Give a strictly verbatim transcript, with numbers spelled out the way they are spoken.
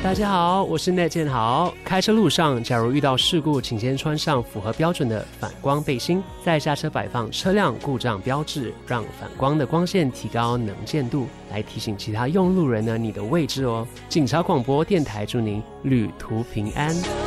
大家好，我是内建豪。开车路上，假如遇到事故，请先穿上符合标准的反光背心，再下车摆放车辆故障标志，让反光的光线提高能见度，来提醒其他用路人呢你的位置哦。警察广播电台祝您旅途平安。